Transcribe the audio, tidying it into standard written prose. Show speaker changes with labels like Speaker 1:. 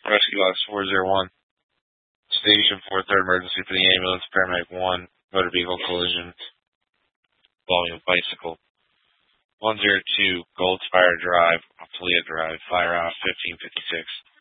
Speaker 1: Rescue Box 401. Station 4, third emergency for the ambulance. Paramedic 1. Motor vehicle collision. Involving a bicycle. 102, Goldspire Drive, Toledo Drive. Fire off 1556.